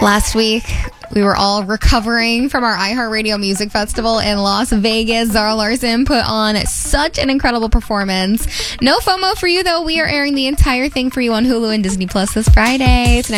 Last week, we were all recovering from our iHeartRadio Music Festival in Las Vegas. Zara Larsson put on such an incredible performance. No FOMO for you, though. We are airing the entire thing for you on Hulu and Disney Plus this Friday.